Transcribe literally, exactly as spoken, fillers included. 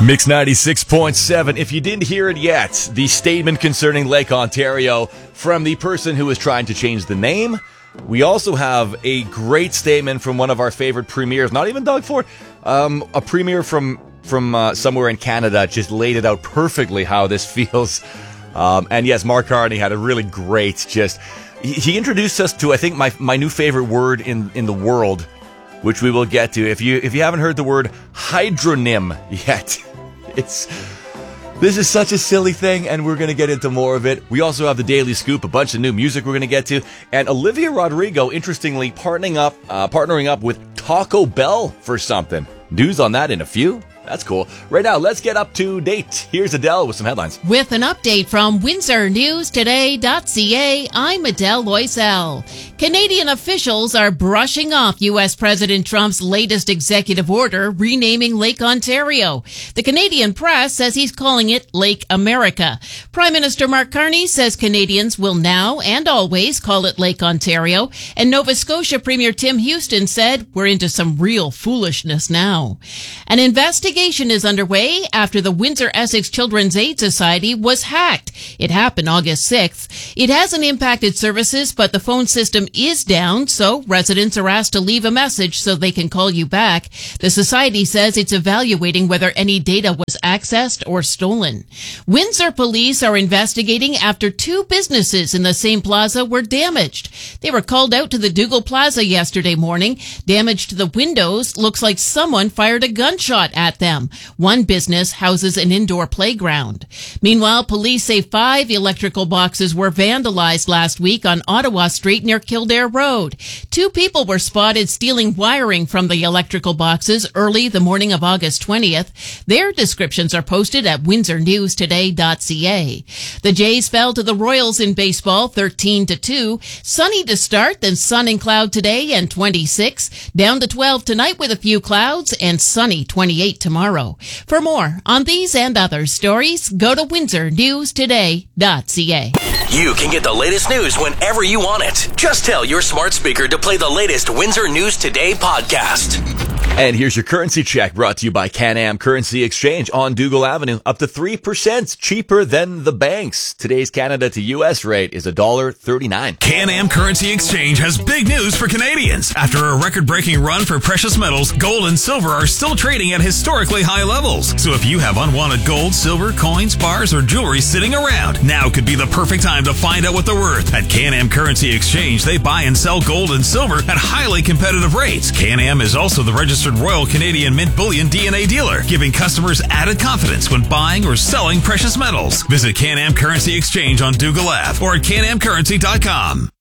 Mix ninety-six point seven. If you didn't hear it yet, the statement concerning Lake Ontario from the person who is trying to change the name. We also have a great statement from one of our favorite premiers, not even Doug Ford, um, a premier from from uh, somewhere in Canada just laid it out perfectly how this feels. Um, and yes, Mark Carney had a really great just... He, he introduced us to, I think, my my new favorite word in, in the world, which we will get to. If you if you haven't heard the word hydronym yet, it's... This is such a silly thing, and we're going to get into more of it. We also have the Daily Scoop, a bunch of new music we're going to get to, and Olivia Rodrigo, interestingly, partnering up, uh, partnering up with Taco Bell for something. News on that in a few. That's cool. Right now, let's get up to date. Here's Adele with some headlines. With an update from Windsor News Today dot C A, I'm Adele Loisel. Canadian officials are brushing off U S President Trump's latest executive order renaming Lake Ontario. The Canadian press says he's calling it Lake America. Prime Minister Mark Carney says Canadians will now and always call it Lake Ontario. And Nova Scotia Premier Tim Houston said, we're into some real foolishness now. An investigation is underway after the Windsor-Essex Children's Aid Society was hacked. It happened August sixth. It hasn't impacted services, but the phone system is down, so residents are asked to leave a message so they can call you back. The society says it's evaluating whether any data was accessed or stolen. Windsor police are investigating after two businesses in the same plaza were damaged. They were called out to the Dougal Plaza yesterday morning. Damage to the windows looks like someone fired a gunshot at them. Them. One business houses an indoor playground. Meanwhile, police say five electrical boxes were vandalized last week on Ottawa Street near Kildare Road. Two people were spotted stealing wiring from the electrical boxes early the morning of August twentieth. Their descriptions are posted at Windsor News Today dot C A. The Jays fell to the Royals in baseball thirteen to two. Sunny to start, then sun and cloud today and twenty-six. Down to twelve tonight with a few clouds and sunny twenty-eight tomorrow. Tomorrow. For more on these and other stories, go to Windsor News Today dot C A. You can get the latest news whenever you want it. Just tell your smart speaker to play the latest Windsor News Today podcast. And here's your currency check brought to you by Can-Am Currency Exchange on Dougal Avenue. Up to three percent cheaper than the banks. Today's Canada to U S rate is one dollar thirty-nine. Can-Am Currency Exchange has big news for Canadians. After a record-breaking run for precious metals, gold and silver are still trading at historically high levels. So if you have unwanted gold, silver, coins, bars, or jewelry sitting around, now could be the perfect time to find out what they're worth. At Can-Am Currency Exchange, they buy and sell gold and silver at highly competitive rates. Can-Am is also the registered Royal Canadian Mint Bullion D N A dealer, giving customers added confidence when buying or selling precious metals. Visit Can-Am Currency Exchange on Dougal Ave or at can am currency dot com.